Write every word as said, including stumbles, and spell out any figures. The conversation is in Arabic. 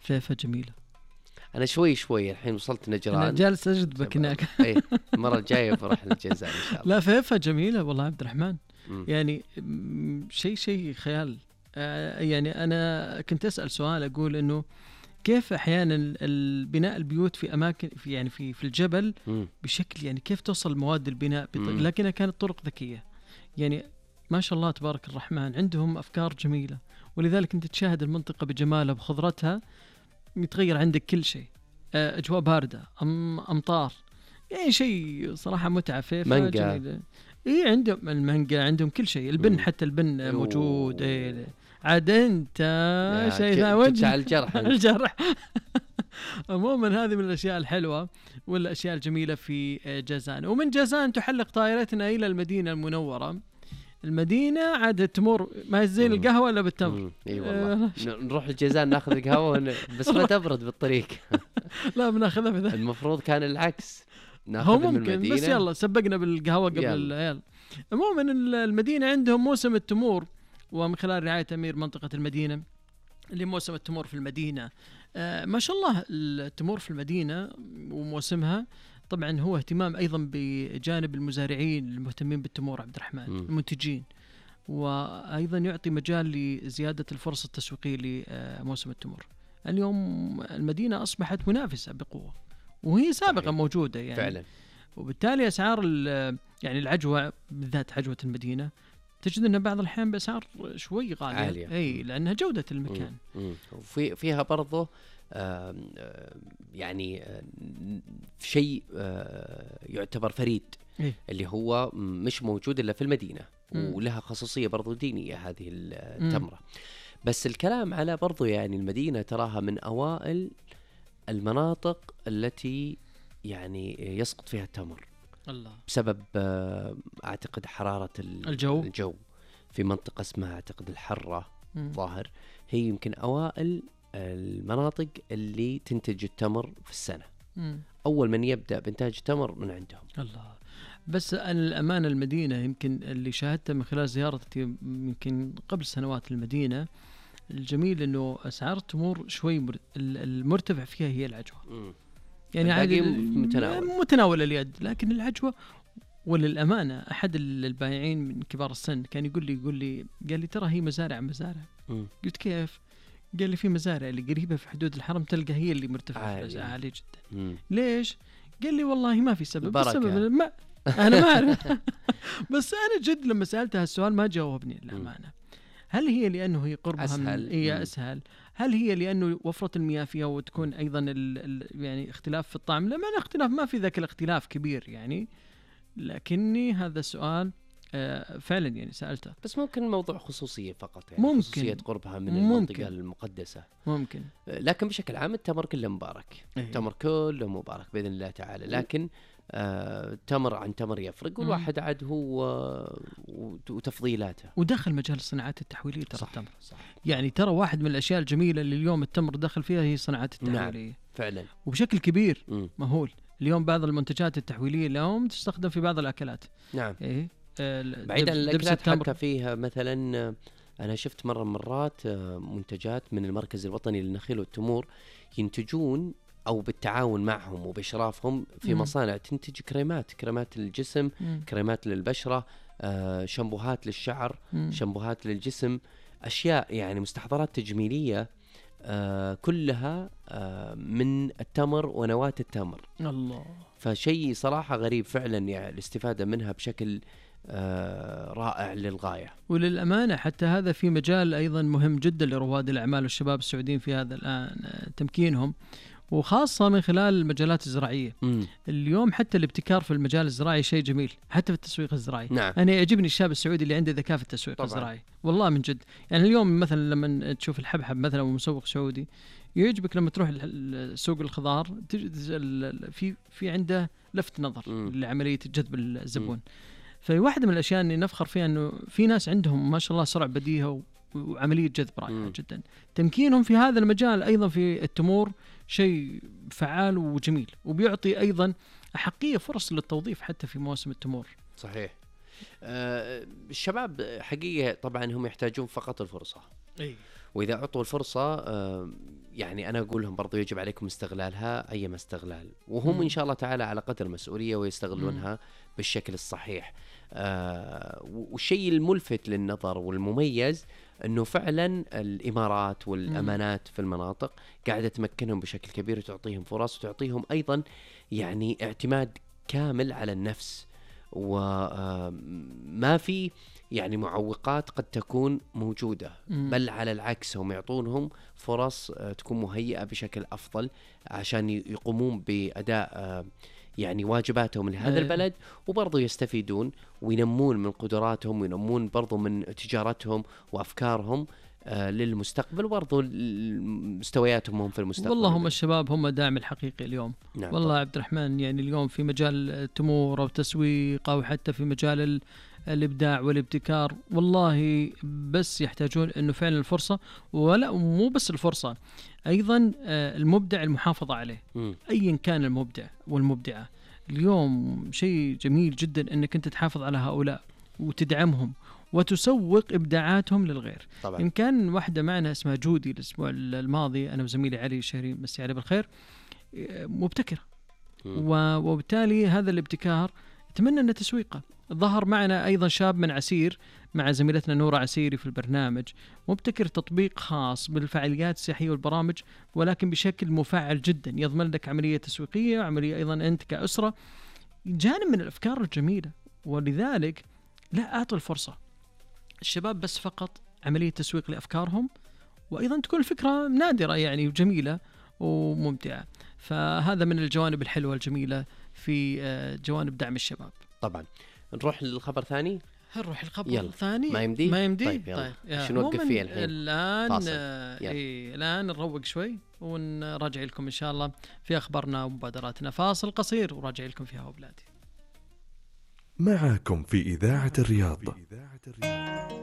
فيفا جميلة. أنا شوي شوي الحين وصلت نجران، أنا جالس أجذبك هناك. إيه المرة الجاية بروح الجيزان إن شاء الله. لا فيفا جميلة والله عبد الرحمن. مم. يعني شيء شيء خيال. آه يعني أنا كنت أسأل سؤال أقول إنه كيف أحيانا البناء البيوت في أماكن في يعني في في الجبل مم. بشكل يعني كيف توصل مواد البناء بط... مم. لكنها كانت طرق ذكية. يعني ما شاء الله تبارك الرحمن عندهم أفكار جميلة، ولذلك أنت تشاهد المنطقة بجمالها بخضرتها، يتغير عندك كل شيء. أجواء باردة، أم أمطار، يعني شيء صراحة متعة. في مانجا، إيه عندهم المانجا، عندهم كل شيء، البن مم. حتى البن أيوه. موجود. إيه عاد أنت شيء ج- وجه جبت على الجرح أنت. الجرح. عموما هذه من الأشياء الحلوة والأشياء الجميلة في جازان. ومن جازان تحلق طائرتنا إلى المدينة المنورة. المدينة عاد تمر ما زين مم. القهوة إلا بالتمر. مم. اي والله ن- نروح الجيزان ناخذ القهوة ون- بس ما تبرد بالطريق. لا بناخذها بذا. المفروض كان العكس، هو ناخذ من ممكن المدينة. بس يلا سبقنا بالقهوة قبل يلا. العيال. عموما المدينة عندهم موسم التمور، ومن خلال رعاية أمير منطقة المدينة اللي موسم التمور في المدينة. آه ما شاء الله التمور في المدينة وموسمها طبعا هو اهتمام أيضا بجانب المزارعين المهتمين بالتمور عبد الرحمن، م. المنتجين، وأيضا يعطي مجال لزيادة الفرص التسويقية لموسم التمور. اليوم المدينة أصبحت منافسة بقوة، وهي سابقا صحيح. موجودة يعني فعلا. وبالتالي أسعار يعني العجوة بالذات عجوة المدينة تجد أنها بعض الأحيان بأسعار شوي غالية عالية. أي لأنها جودة المكان. مم. وفي فيها برضه آه يعني آه شيء آه يعتبر فريد، إيه؟ اللي هو مش موجود إلا في المدينة، مم. ولها خصوصية برضه دينية هذه التمرة. بس الكلام على برضه يعني المدينة تراها من أوائل المناطق التي يعني يسقط فيها التمر الله. بسبب آه أعتقد حرارة الجو. الجو في منطقة اسمها أعتقد الحرة مم. ظاهر، هي يمكن أوائل المناطق اللي تنتج التمر في السنة. مم. أول من يبدأ بإنتاج التمر من عندهم. الله. بس الأمانة المدينة يمكن اللي شاهدته من خلال زيارتي يمكن قبل سنوات المدينة، الجميل إنه أسعار التمور شوي مر... المرتفع فيها هي العجوة. مم. يعني عادي متناول متناول اليد، لكن العجوة وللأمانة أحد البائعين من كبار السن كان يقول لي يقول لي قال لي ترى هي مزارع مزارع. مم. قلت كيف؟ قال لي في مزارع اللي قريبة في حدود الحرم تلقى هي اللي مرتفعة عالي, عالي جدا. مم. ليش؟ قال لي والله ما في سبب. البركة. ما أنا ما أعرف. بس أنا جد لما سألتها السؤال ما جاوبني الأمانة. هل هي لأنه هي قربها أسهل. من هي أسهل؟ هل هي لأنه وفرة المياه فيها وتكون أيضا ال ال يعني اختلاف في الطعم؟ لا، ما اختلاف، ما في ذاك الاختلاف كبير يعني. لكني هذا السؤال آه فعلا يعني سألته. بس ممكن موضوع خصوصية فقط، يعني ممكن. خصوصية قربها من ممكن. المنطقة المقدسة ممكن. لكن بشكل عام التمر كله مبارك. أيه. التمر كله مبارك بإذن الله تعالى. لكن آه تمر عن تمر يفرق، والواحد عاد هو وتفضيلاته. ودخل مجال الصناعات التحويلية ترى صح. التمر. صح. يعني ترى واحد من الأشياء الجميلة اللي اليوم التمر دخل فيها هي صناعات التحويلية. نعم. فعلا. وبشكل كبير. م. مهول. اليوم بعض المنتجات التحويلية اليوم تستخدم في بعض الأكلات. نعم. إيه. بعيدا عن الأكلات حتى فيها مثلا أنا شفت مرة مرات منتجات من المركز الوطني للنخيل والتمور ينتجون أو بالتعاون معهم وبإشرافهم في مم. مصانع تنتج كريمات كريمات للجسم، مم. كريمات للبشرة، آه، شامبوهات للشعر، مم. شامبوهات للجسم، أشياء يعني مستحضرات تجميلية آه، كلها آه، من التمر ونواة التمر. الله. فشيء صراحة غريب فعلا، يعني الاستفادة منها بشكل آه رائع للغاية. وللأمانة حتى هذا في مجال أيضا مهم جدا لرواد الأعمال والشباب السعوديين في هذا الآن تمكينهم، وخاصة من خلال المجالات الزراعية. م. اليوم حتى الابتكار في المجال الزراعي شيء جميل، حتى في التسويق الزراعي. نعم. أنا يعجبني الشاب السعودي اللي عنده ذكاء في التسويق طبعا. الزراعي والله من جد. يعني اليوم مثلا لما تشوف الحبحب مثلا ومسوق سعودي يعجبك لما تروح سوق الخضار في في عنده لفت نظر م. لعملية جذب الزبون. م. فواحدة من الأشياء اللي نفخر فيها أنه في ناس عندهم ما شاء الله سرعة بديهة وعملية جذب رائعة جدا. تمكينهم في هذا المجال أيضا في التمور شيء فعال وجميل، وبيعطي أيضا أحقية فرص للتوظيف حتى في مواسم التمور. صحيح. آه الشباب حقيقة طبعا هم يحتاجون فقط الفرصة. أي. وإذا أعطوا الفرصة يعني أنا أقول لهم برضو يجب عليكم استغلالها أيما استغلال، وهم إن شاء الله تعالى على قدر المسؤولية ويستغلونها بالشكل الصحيح. آه والشيء الملفت للنظر والمميز أنه فعلا الإمارات والأمانات في المناطق قاعدة تمكنهم بشكل كبير وتعطيهم فرص وتعطيهم أيضا يعني اعتماد كامل على النفس، وما في يعني معوقات قد تكون موجودة، بل على العكس هم يعطونهم فرص تكون مهيئة بشكل أفضل عشان يقومون بأداء يعني واجباتهم لهذا البلد، وبرضو يستفيدون وينمون من قدراتهم وينمون برضو من تجارتهم وأفكارهم للمستقبل، وبرضو مستوياتهم هم في المستقبل. والله هم الشباب هم داعم الحقيقي اليوم. نعم والله طبعا. عبد الرحمن يعني اليوم في مجال التمور أو تسويق أو حتى في مجال الإبداع والابتكار، والله بس يحتاجون إنه فعلا الفرصة، ولا مو بس الفرصة، أيضا المبدع المحافظة عليه. أيا كان المبدع والمبدعة اليوم شيء جميل جدا إنك أنت تحافظ على هؤلاء وتدعمهم وتسوق إبداعاتهم للغير. طبعا. إن كان واحدة معنا اسمها جودي الأسبوع الماضي، أنا وزميلي علي الشهري مسي عليه بالخير، مبتكرة، وبالتالي هذا الابتكار أتمنى أن تسويقه. ظهر معنا أيضا شاب من عسير مع زميلتنا نورة عسيري في البرنامج، مبتكر تطبيق خاص بالفعاليات السياحية والبرامج، ولكن بشكل مفعل جدا يضمن لك عملية تسويقية وعملية أيضا أنت كأسرة، جانب من الأفكار الجميلة. ولذلك لا أعطي الفرصة الشباب بس فقط عملية تسويق لأفكارهم، وأيضا تكون الفكرة نادرة يعني وجميلة وممتعة. فهذا من الجوانب الحلوة الجميلة في جوانب دعم الشباب. طبعا. نروح للخبر ثاني. نروح الخبر الثاني. ما يمدي ما يمدي. طيب, طيب. شو نوقف فيه الحين الآن؟ إيه الآن نروق شوي ونراجع لكم إن شاء الله في أخبارنا ومبادراتنا. فاصل قصير وراجع لكم فيها وبلادي. معكم في إذاعة الرياض.